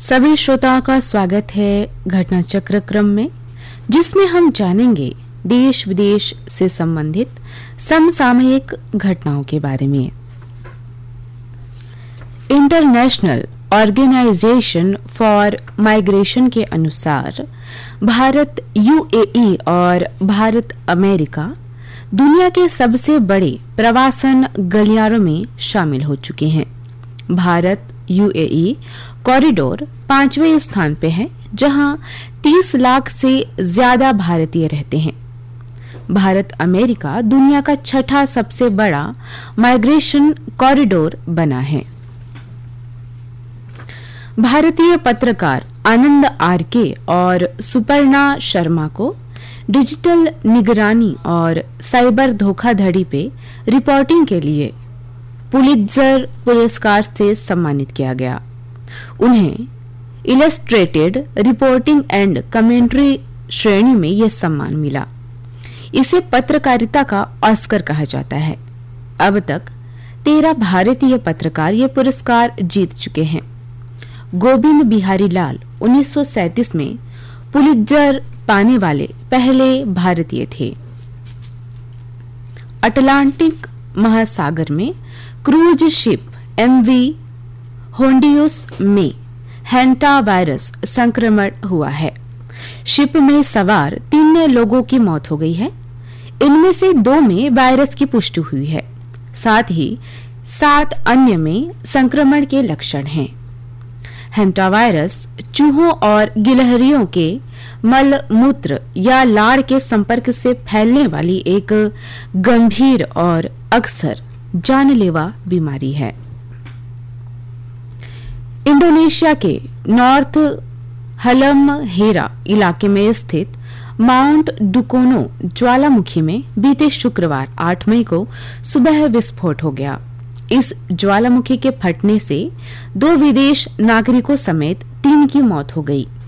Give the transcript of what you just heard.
सभी श्रोताओं का स्वागत है घटना चक्र क्रम में, जिसमें हम जानेंगे देश विदेश से संबंधित समसामयिक घटनाओं के बारे में। इंटरनेशनल ऑर्गेनाइजेशन फॉर माइग्रेशन के अनुसार भारत, यूएई और भारत अमेरिका दुनिया के सबसे बड़े प्रवासन गलियारों में शामिल हो चुके हैं। भारत यूएई कॉरिडोर 5वें स्थान पे है, जहां 30 लाख से ज्यादा भारतीय रहते हैं। भारत अमेरिका दुनिया का छठा सबसे बड़ा माइग्रेशन कॉरिडोर बना है। भारतीय पत्रकार आनंद आरके और सुपर्णा शर्मा को डिजिटल निगरानी और साइबर धोखाधड़ी पे रिपोर्टिंग के लिए पुलित्जर पुरस्कार से सम्मानित किया गया। उन्हें इलस्ट्रेटेड रिपोर्टिंग एंड कमेंट्री श्रेणी में यह सम्मान मिला। इसे पत्रकारिता का ऑस्कर कहा जाता है। अब तक 13 भारतीय पत्रकार ये पुरस्कार जीत चुके हैं। गोविंद बिहारी लाल 1937 में पुलित्जर पाने वाले पहले भारतीय थे। अटलांटिक महासागर में क्रूज शिप एमवी होंडियोस में हैंटा वायरस संक्रमण हुआ है। शिप में सवार 3 लोगों की मौत हो गई है। इनमें से 2 में वायरस की पुष्टि हुई है। साथ ही 7 अन्य में संक्रमण के लक्षण हैं। हैंटा वायरस चूहों और गिलहरियों के मल मूत्र या लाड़ के संपर्क से फैलने वाली एक गंभीर और अक्सर जानलेवा बीमारी है। इंडोनेशिया के नॉर्थ हलमहेरा इलाके में स्थित माउंट डुकोनो ज्वालामुखी में बीते शुक्रवार 8 मई को सुबह विस्फोट हो गया। इस ज्वालामुखी के फटने से 2 विदेश नागरिकों समेत 3 की मौत हो गई।